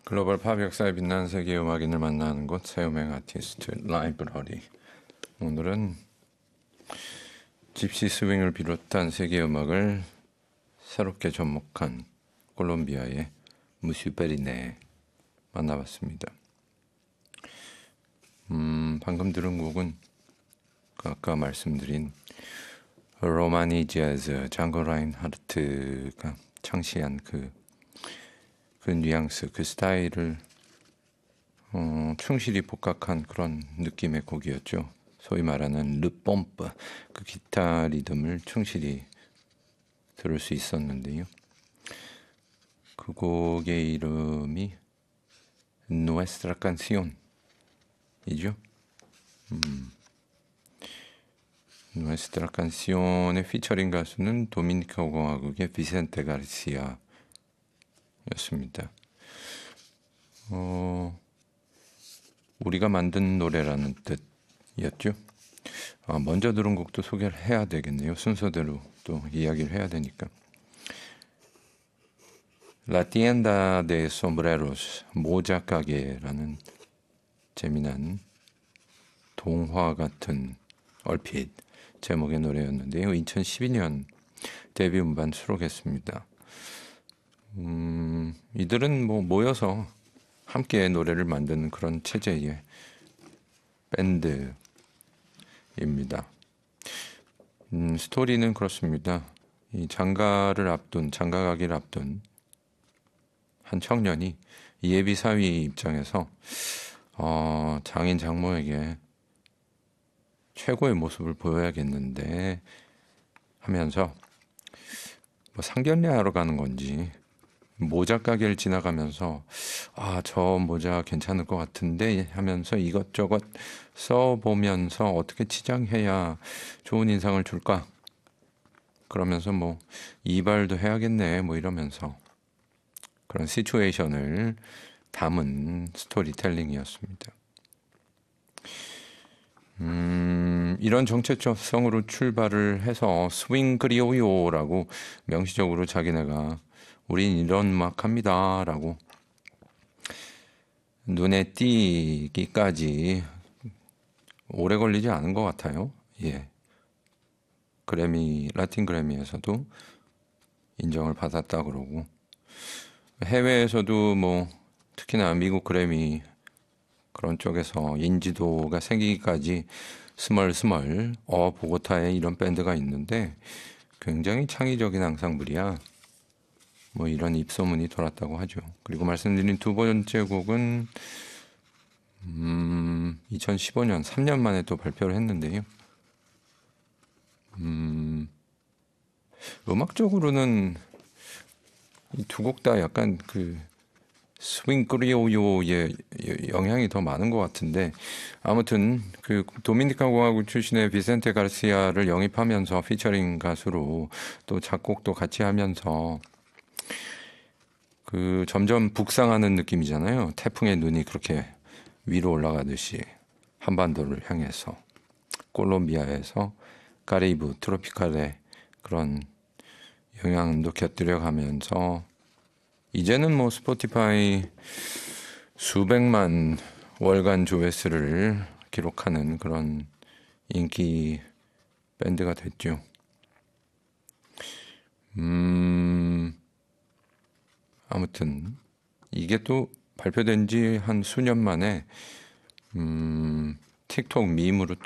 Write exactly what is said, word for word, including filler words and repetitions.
글로벌 팝 역사에 빛나는 세계 음악인을 만나는 곳 새음악 아티스트 라이브러리. 오늘은 집시 스윙을 비롯한 세계 음악을 새롭게 접목한 콜롬비아의 무슈페리네 만나봤습니다. 음, 방금 들은 곡은 아까 말씀드린 로마니 재즈 장고 라인하르트가 창시한 그, 그 뉘앙스, 그 스타일을 어, 충실히 복각한 그런 느낌의 곡이었죠. 소위 말하는 르pompe, 그 기타 리듬을 충실히 들을 수 있었는데요. 그 곡의 이름이 Nuestra Canción이죠. 음. Nuestra Canción의 피처링 가수는 도미니카 공화국의 비센테 가르시아였습니다. 어, 우리가 만든 노래라는 뜻이었죠. 아, 먼저 들은 곡도 소개를 해야 되겠네요. 순서대로 또 이야기를 해야 되니까. La Tienda de Sombreros, 모자 가게라는 재미난 동화 같은 얼핏 제목의 노래였는데요. 이천십이 년 데뷔 음반 수록했습니다. 음, 이들은 뭐 모여서 함께 노래를 만드는 그런 체제의 밴드입니다. 음, 스토리는 그렇습니다. 이 장가를 앞둔, 장가 가기를 앞둔 한 청년이 예비 사위 입장에서 어, 장인 장모에게 최고의 모습을 보여야겠는데 하면서 뭐 상견례 하러 가는 건지 모자 가게를 지나가면서 아, 저 모자 괜찮을 것 같은데 하면서 이것저것 써보면서 어떻게 치장해야 좋은 인상을 줄까? 그러면서 뭐 이발도 해야겠네 뭐 이러면서 그런 시츄에이션을 담은 스토리텔링이었습니다. 음, 이런 정체성으로 출발을 해서 스윙 크리오요라고 명시적으로 자기네가 우린 이런 음악 합니다 라고 눈에 띄기까지 오래 걸리지 않은 것 같아요. 예. 그래미, 라틴 그래미에서도 인정을 받았다 그러고 해외에서도 뭐 특히나 미국 그래미 그런 쪽에서 인지도가 생기기까지 스멀스멀 어 보고타에 이런 밴드가 있는데 굉장히 창의적인 앙상블이야. 뭐 이런 입소문이 돌았다고 하죠. 그리고 말씀드린 두 번째 곡은 음, 이천십오 년 삼 년 만에 또 발표를 했는데요. 음, 음악적으로는 이 두 곡 다 약간 그 스윙 크리오요의 영향이 더 많은 것 같은데 아무튼 그 도미니카 공화국 출신의 비센테 가르시아를 영입하면서 피처링 가수로 또 작곡도 같이 하면서 그 점점 북상하는 느낌이잖아요. 태풍의 눈이 그렇게 위로 올라가듯이 한반도를 향해서 콜롬비아에서 카리브 트로피칼의 그런 영향도 곁들여 가면서 이제는 뭐 스포티파이 수백만 월간 조회수를 기록하는 그런 인기 밴드가 됐죠. 음, 아무튼 이게 또 발표된 지 한 수년 만에 음, 틱톡 밈으로